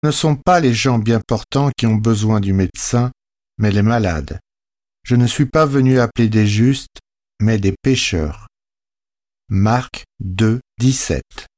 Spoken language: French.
Ne sont pas les gens bien portants qui ont besoin du médecin, mais les malades. Je ne suis pas venu appeler des justes, mais des pécheurs. Marc 2, 17.